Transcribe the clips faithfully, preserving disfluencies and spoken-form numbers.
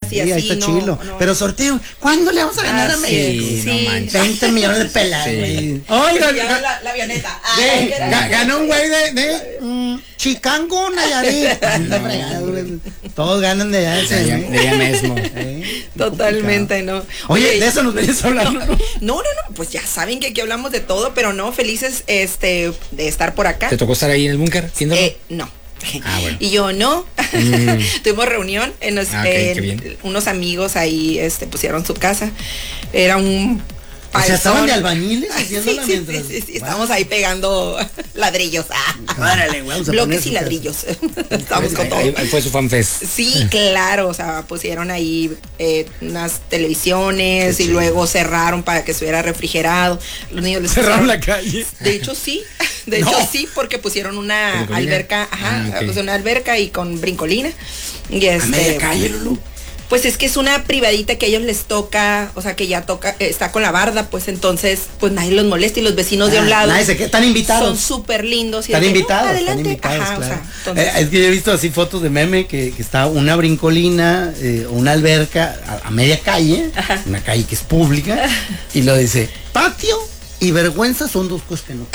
y sí, así. Ahí está no, chilo. no. Pero sorteo, ¿cuándo le vamos a ganar Ah, a México? sí, no sí. manches. veinte millones de peladas, Sí. güey. Oiga, Ya la, la avioneta. Ah, de- ¿qué era? ga- ganó un güey de, de mm, Chicango, Nayarit. Anda fregado, güey. Todos ganan de allá. De ese, allá, ¿no? de allá mismo. Eh, Totalmente, ¿no? Oye, de eso nos venías hablando, ¿no? No, no, no, pues ya saben que aquí hablamos de todo, pero no, felices este de estar por acá. ¿Te tocó estar ahí en el búnker? viéndolo? Eh, no. Ah, bueno. Y yo no. Mm. Tuvimos reunión en los, Ah, ok, en- qué bien. unos amigos ahí este pusieron su casa. Era un O sea, estaban de paisón. albañiles Sí, haciéndola sí, mientras. sí, sí, sí, Wow. estábamos ahí pegando ladrillos. Ah. Órale, güey, vamos a poner Bloques su y casa. ladrillos. Estamos con todo. Ahí, ahí fue su fanfest. Sí, claro, o sea, pusieron ahí eh, unas televisiones Qué y chido. luego cerraron para que estuviera refrigerado. Los niños les Cerraron pusieron- la calle. De hecho sí, de No. hecho sí, porque pusieron una ¿Brincolina? alberca, ajá, Ah, ok. pues una alberca y con brincolina. Y A este, media calle, Lulú. pues es que es una privadita que a ellos les toca, o sea que ya toca, eh, está con la barda, pues entonces, pues nadie los molesta y los vecinos de Ah, un lado nadie se queda- están invitados. son súper lindos y Están de que, no, invitados, están adelante, invitados, ajá, claro. o sea, entonces, Eh, es que yo he visto así fotos de meme que, que está una brincolina, eh, una alberca a, a media calle, Ajá. una calle que es pública, y lo dice, patio y vergüenza son dos cosas que no.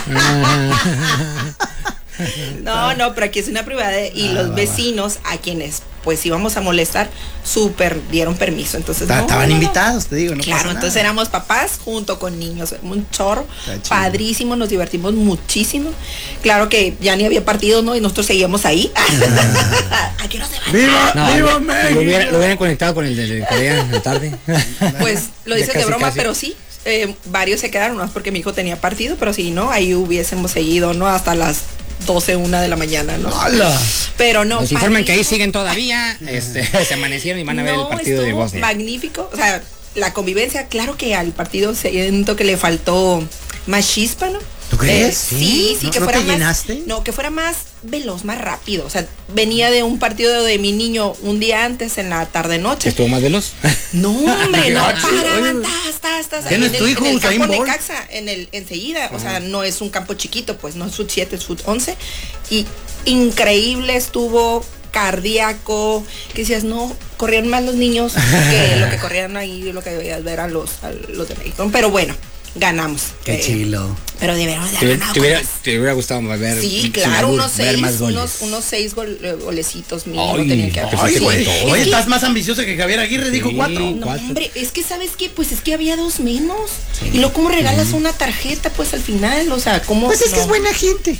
no, no, pero aquí es una privada y Ah, los va, va. vecinos a quienes pues íbamos a molestar, súper dieron permiso, entonces Ta- no, Estaban no, no. invitados, te digo, no Claro, pasa nada. entonces éramos papás junto con niños, un chorro, Está chido. padrísimo, nos divertimos muchísimo. Claro que ya ni había partido, ¿no? Y nosotros seguíamos ahí. ¿A qué no se van? ¡Viva, No, viva lo, México! lo hubiera- lo hubieran conectado con el de, de Corea en la tarde. Pues lo Ya dices de casi, broma, casi. pero sí, eh, varios se quedaron, más porque mi hijo tenía partido, pero si no, ahí hubiésemos seguido, ¿no? Hasta las doce, una de la mañana, ¿no? ¡Hala! Pero no. Nos informan que ahí padrísimo. siguen todavía. Este, se amanecieron y van a ver el No, partido de estuvo Bosnia. magnífico, o sea, la convivencia, claro que al partido siento que le faltó más chispa, ¿no? ¿Tú crees? Eh, sí, sí, ¿No- que no fuera te más, llenaste? no, que fuera más veloz, más rápido. O sea, venía de un partido de mi niño un día antes en la tarde noche. ¿Estuvo más veloz? No, hombre, no Ah, sí, paraban, oye. tas, tas, tas, ¿Quién ahí es en tu el- hijo, en el Usain campo Bolt? Necaxa, en el enseguida, o sea, no es un campo chiquito, pues no es fut siete, es fut once y increíble estuvo, cardíaco, que decías, no, corrían más los niños que lo que corrían ahí, lo que debías ver a los, a los de México, pero bueno, ganamos. ¡Qué Eh, chilo! Pero deberíamos de ¿Te, haber hubiera- ganado te hubiera, con más. te hubiera gustado ver? Sí, sin claro, albur, unos ver seis, más goles. unos, unos seis gol- eh, golecitos mínimo Ay, tenían que no, haber. te fuiste Sí, con es todo. Oye, que- estás más ambicioso que Javier Aguirre, dijo Sí. cuatro. no, cuatro. hombre, es que sabes qué, pues es que había dos menos. Y luego cómo regalas una tarjeta, pues al final, o sea, cómo. Pues es que no? es buena gente.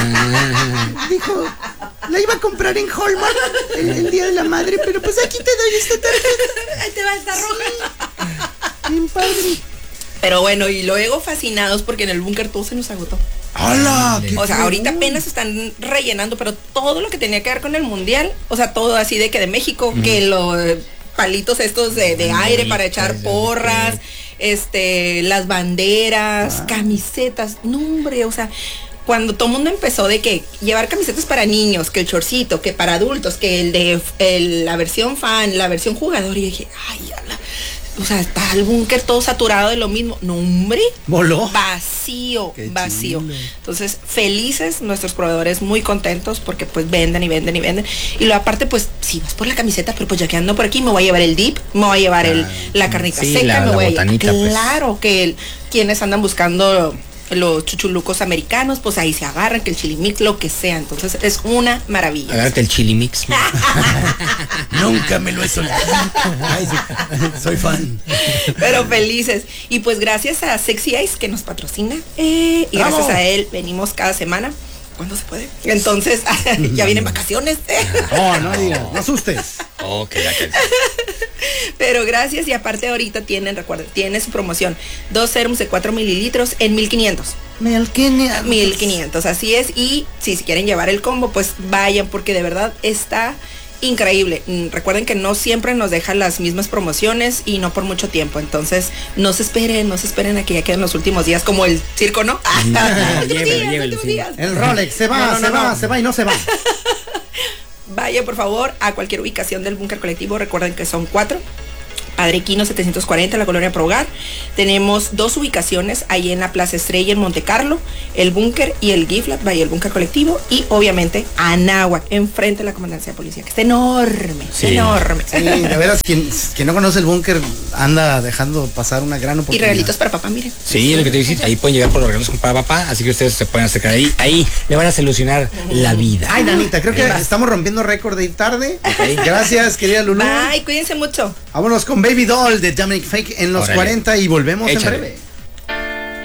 Dijo, la iba a comprar en Hallmark el, el día de la madre, pero pues aquí te doy esta tarjeta. Ahí te va esta roja. Bien padre. Pero bueno, y luego fascinados porque en el búnker todo se nos agotó. ¡Hola! O sea, ahorita apenas están rellenando, pero todo lo que tenía que ver con el mundial, o sea, todo así de que de México, que los eh, palitos estos de, de aire para echar porras, este, las banderas, camisetas, no hombre, o sea, cuando todo el mundo empezó de que llevar camisetas para niños, que el chorcito, que para adultos, que el de el- la versión fan, la versión jugador, y yo dije, ay, ala. O sea, está el búnker todo saturado de lo mismo. No, hombre. Voló. Vacío, Qué vacío. chilo. Entonces, felices, nuestros proveedores muy contentos porque pues venden y venden y venden. Y lo aparte, pues, sí, vas por la camiseta, pero pues ya que ando por aquí, me voy a llevar el dip, me voy a llevar el, la carnita sí, seca, la- me la voy a botanita, llevar. pues. Claro que el- quienes andan buscando los chuchulucos americanos, pues ahí se agarran, que el chili mix, lo que sea. Entonces, es una maravilla. Agárrate el chili mix. Nunca me lo he soñado. Ay, sí, soy fan. Pero felices. Y pues gracias a Sexy Eyes que nos patrocina. eh, y ¡Bravo! gracias a él venimos cada semana. ¿Cuándo se puede? Entonces, ya vienen vacaciones. No, no digas, no asustes. Ok, ya que. Pero gracias. Y aparte ahorita tienen, recuerden, tiene su promoción. Dos serums de cuatro mililitros en mil quinientos. Melkenia. mil quinientos, así es. Y si se quieren llevar el combo, pues vayan porque de verdad está increíble. Mm, Recuerden que no siempre nos dejan las mismas promociones y no por mucho tiempo. Entonces, no se esperen, no se esperen a que ya queden los últimos días como el circo, ¿no? Últimos llévelo, días, llévelo, últimos sí. días. El Rolex se va, No, no, se no, va, no. se va y no se va. Vaya por favor a cualquier ubicación del búnker colectivo. Recuerden que son cuatro. Padre Quino setecientos cuarenta, la colonia Progar. Tenemos dos ubicaciones ahí en la Plaza Estrella en Monte Carlo, el Búnker y el Giflat, vaya el Búnker Colectivo, y obviamente Anáhuac, enfrente de la Comandancia de Policía, que está enorme, Sí. enorme. Sí, de veras, quien, quien no conoce el búnker anda dejando pasar una gran Y oportunidad. regalitos para papá, miren. Sí, lo que te dices, ahí pueden llegar por los regalos con para papá, así que ustedes se pueden acercar ahí, ahí le van a solucionar la vida. Ay, Nanita, creo que estamos rompiendo récord de ir tarde. Gracias, querida Lulú. Bye, cuídense mucho. Vámonos con Baby Doll de Dominic Fake en los Órale. cuarenta y volvemos Échale. en breve.